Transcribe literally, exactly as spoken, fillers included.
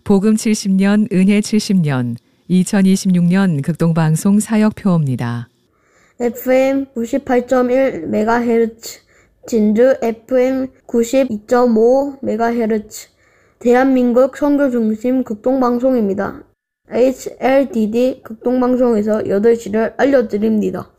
복음 칠십 년, 은혜 칠십 년, 이천이십육 년 극동방송 사역표입니다. 에프엠 구십팔 점 일 메가헤르츠, 진주 에프엠 구십이 점 오 메가헤르츠, 대한민국 선교중심 극동방송입니다. 에이치엘디디 극동방송에서 여덟 시를 알려드립니다.